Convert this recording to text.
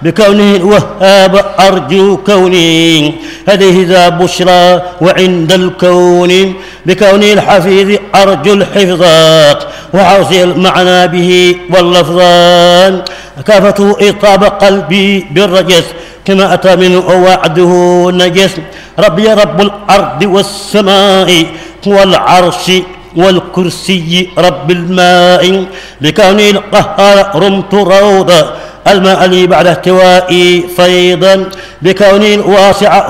بكونه الوهاب أرجو كوني هذه ذا بشرى وعند الكون، بكونه الحفيظ أرجو الحفظ وحوصي المعنى به واللفظان، كافته إطاب قلبي بالرجس كما أتى منه وعده نجس. ربي رب الأرض والسماء والعرش والكرسي رب الماء، بكوني القهار رمت روضا الماء لي بعد احتوائي فيضا، بكوني الواسع